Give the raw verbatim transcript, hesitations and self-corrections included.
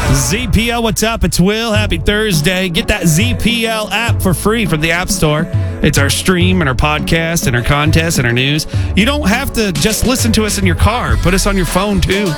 Z P L, what's up? It's Will. Happy Thursday. Get that Z P L app for free from the App Store. It's our stream and our podcast and our contest and our news. You don't have to just listen to us in your car. Put us on your phone, too.